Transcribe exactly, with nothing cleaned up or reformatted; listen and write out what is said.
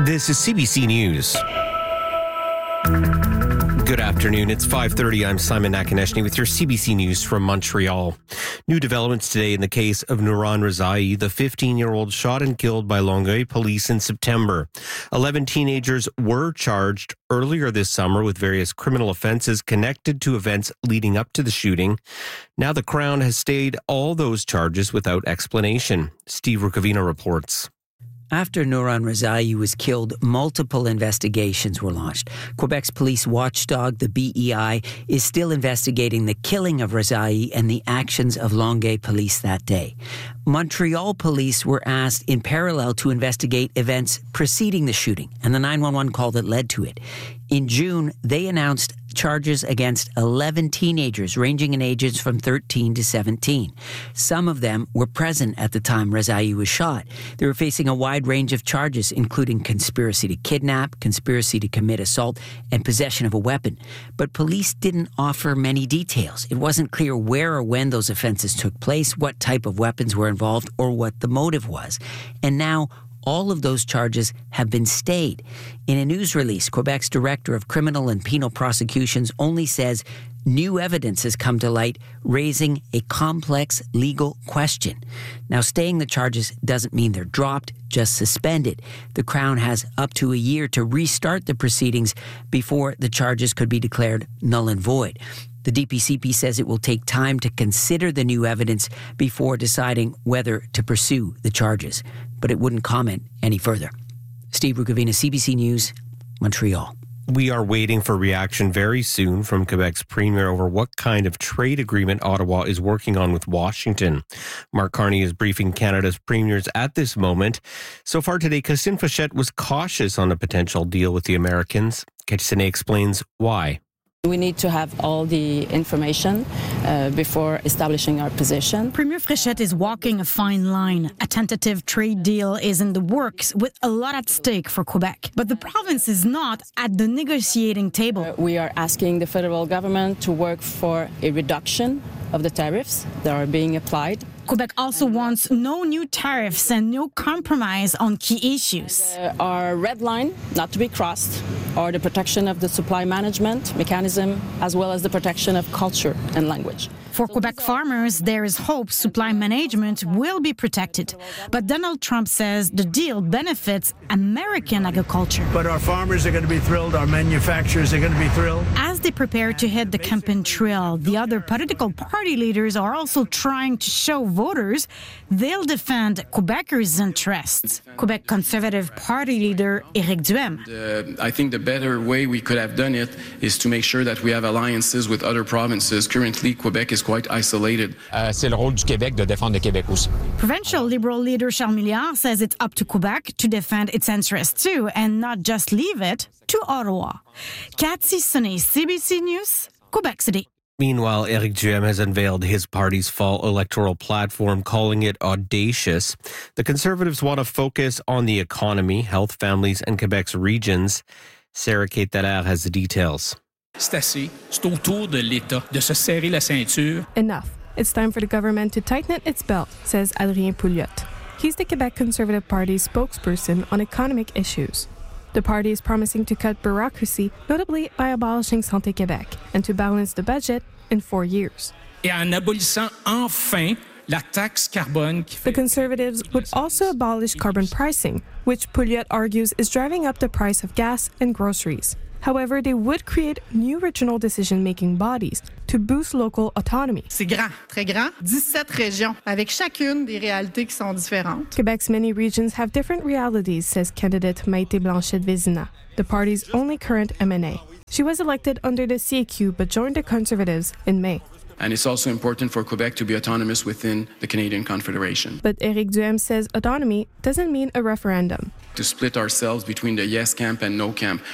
This is C B C News. Good afternoon. It's five thirty. I'm Simon Nakaneshny with your C B C News from Montreal. New developments today in the case of Nouron Rezaei, the fifteen-year-old shot and killed by Longueuil police in September. Eleven teenagers were charged earlier this summer with various criminal offenses connected to events leading up to the shooting. Now the Crown has stayed all those charges without explanation. Steve Rukavina reports. After Nouron Rezaei was killed, multiple investigations were launched. Quebec's police watchdog, the B E I, is still investigating the killing of Rezaei and the actions of Longueuil police that day. Montreal police were asked in parallel to investigate events preceding the shooting and the nine one one call that led to it. In June, they announced charges against eleven teenagers ranging in ages from thirteen to seventeen. Some of them were present at the time Rezaei was shot. They were facing a wide range of charges, including conspiracy to kidnap, conspiracy to commit assault, and possession of a weapon. But police didn't offer many details. It wasn't clear where or when those offenses took place, what type of weapons were involved, or what the motive was. And now, all of those charges have been stayed. In a news release, Quebec's Director of Criminal and Penal Prosecutions only says new evidence has come to light, raising a complex legal question. Now, staying the charges doesn't mean they're dropped, just suspended. The Crown has up to a year to restart the proceedings before the charges could be declared null and void. The D P C P says it will take time to consider the new evidence before deciding whether to pursue the charges, but it wouldn't comment any further. Steve Rukavina, C B C News, Montreal. We are waiting for reaction very soon from Quebec's premier over what kind of trade agreement Ottawa is working on with Washington. Mark Carney is briefing Canada's premiers at this moment. So far today, Christine Fauchette was cautious on a potential deal with the Americans. Christine explains why. We need to have all the information uh, before establishing our position. Premier Fréchette is walking a fine line. A tentative trade deal is in the works with a lot at stake for Quebec. But the province is not at the negotiating table. Uh, we are asking the federal government to work for a reduction of the tariffs that are being applied. Quebec also wants no new tariffs and no compromise on key issues. Uh, our red line, not to be crossed, are the protection of the supply management mechanism as well as the protection of culture and language. For Quebec farmers, there is hope supply management will be protected. But Donald Trump says the deal benefits American agriculture. But our farmers are going to be thrilled, our manufacturers are going to be thrilled. As they prepare to hit the campaign trail, the other political party leaders are also trying to show voters they'll defend Quebecers' interests. Quebec Conservative Party leader Éric Duhem. Uh, I think the better way we could have done it is to make sure that we have alliances with other provinces. Currently, Quebec is quite isolated. Uh, c'est le rôle du Québec de défendre le Québec aussi. Provincial Liberal leader Charles Milliard says it's up to Quebec to defend its interests too and not just leave it to Ottawa. Cathy Sonnet, C B C News, Quebec City. Meanwhile, Éric Duhem has unveiled his party's fall electoral platform, calling it audacious. The Conservatives want to focus on the economy, health, families, and Quebec's regions. Sarah Kate Dallaire has the details. C'est assez. C'est au tour de l'État de se serrer la ceinture. Enough. It's time for the government to tighten its belt, says Adrien Pouliot. He's the Quebec Conservative Party's spokesperson on economic issues. The party is promising to cut bureaucracy, notably by abolishing Santé Québec, and to balance the budget in four years. Et en abolissant enfin la taxe carbone. The Conservatives would also abolish carbon pricing, which Pouliot argues is driving up the price of gas and groceries. However, they would create new regional decision-making bodies to boost local autonomy. C'est grand, très grand. dix-sept régions, avec chacune des réalités qui sont différentes. Quebec's many regions have different realities, says candidate Maïté Blanchette-Vézina, the party's only current M N A. She was elected under the C A Q but joined the Conservatives in May. And it's also important for Quebec to be autonomous within the Canadian Confederation. But Éric Duhem says autonomy doesn't mean a referendum. To split ourselves between the yes camp and no camp.